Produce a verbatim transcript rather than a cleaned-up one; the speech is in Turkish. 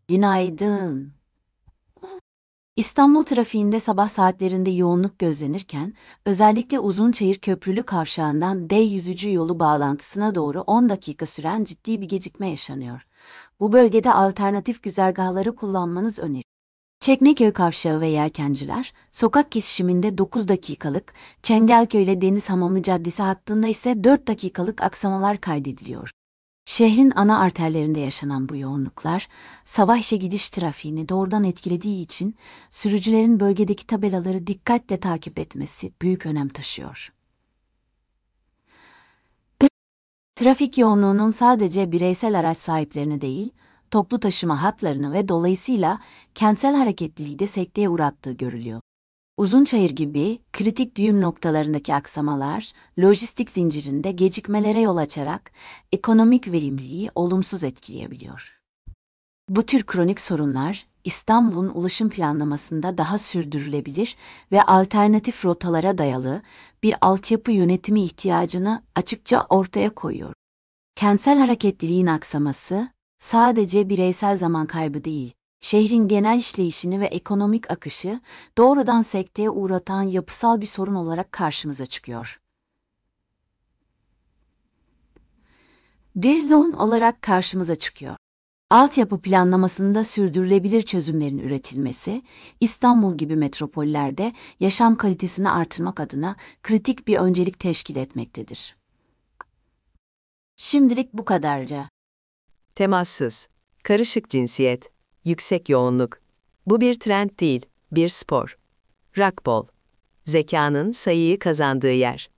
Günaydın. İstanbul trafiğinde sabah saatlerinde yoğunluk gözlenirken, özellikle Uzunçayır Köprülü Kavşağı'ndan D yüzücü yolu bağlantısına doğru on dakika süren ciddi bir gecikme yaşanıyor. Bu bölgede alternatif güzergahları kullanmanız öneriliyor. Çekmeköy Kavşağı ve Yelkenciler, sokak kesişiminde dokuz dakikalık, Çengelköy ile Denizhamamı Caddesi hattında ise dört dakikalık aksamalar kaydediliyor. Şehrin ana arterlerinde yaşanan bu yoğunluklar, sabah işe gidiş trafiğini doğrudan etkilediği için sürücülerin bölgedeki tabelaları dikkatle takip etmesi büyük önem taşıyor. Trafik yoğunluğunun sadece bireysel araç sahiplerini değil, toplu taşıma hatlarını ve dolayısıyla kentsel hareketliliği de sekteye uğrattığı görülüyor. Uzunçayır gibi kritik düğüm noktalarındaki aksamalar, lojistik zincirinde gecikmelere yol açarak ekonomik verimliliği olumsuz etkileyebiliyor. Bu tür kronik sorunlar, İstanbul'un ulaşım planlamasında daha sürdürülebilir ve alternatif rotalara dayalı bir altyapı yönetimi ihtiyacını açıkça ortaya koyuyor. Kentsel hareketliliğin aksaması, sadece bireysel zaman kaybı değil, şehrin genel işleyişini ve ekonomik akışı doğrudan sekteye uğratan yapısal bir sorun olarak karşımıza çıkıyor. Bir sorun olarak karşımıza çıkıyor. Altyapı planlamasında sürdürülebilir çözümlerin üretilmesi, İstanbul gibi metropollerde yaşam kalitesini artırmak adına kritik bir öncelik teşkil etmektedir. Şimdilik bu kadarca. Temassız, karışık cinsiyet, yüksek yoğunluk. Bu bir trend değil, bir spor. Racquetball. Zekanın sayıyı kazandığı yer.